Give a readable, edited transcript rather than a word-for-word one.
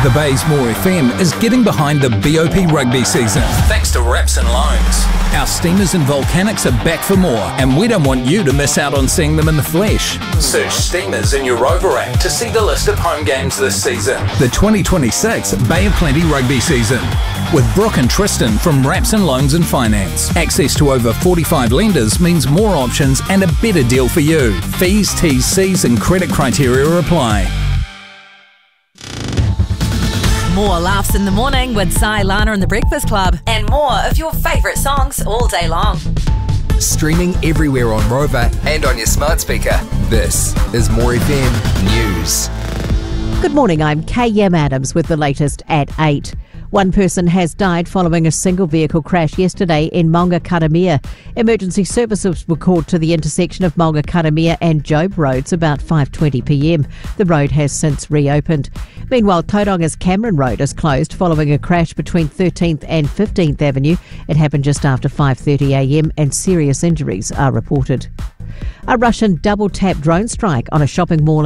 The Bay's More FM is getting behind the BOP rugby season, thanks to Wraps and Loans. Our Steamers and Volcanics are back for more, and we don't want you to miss out on seeing them in the flesh. Search Steamers in your Rover app to see the list of home games this season. The 2026 Bay of Plenty rugby season. With Brooke and Tristan from Wraps and Loans and Finance. Access to over 45 lenders means more options and a better deal for you. Fees, T's, C's and credit criteria apply. More laughs in the morning with Si, Lana and the Breakfast Club. And more of your favourite songs all day long. Streaming everywhere on Rover and on your smart speaker. This is More FM News. Good morning, I'm K.M. Adams with the latest at 8. One person has died following a single vehicle crash yesterday in Maunga Karamea. Emergency services were called to the intersection of Maunga Karamea and Job Roads about 5:20 p.m. The road has since reopened. Meanwhile, Tauranga's Cameron Road is closed following a crash between 13th and 15th Avenue. It happened just after 5:30 a.m. and serious injuries are reported. A Russian double-tap drone strike on a shopping mall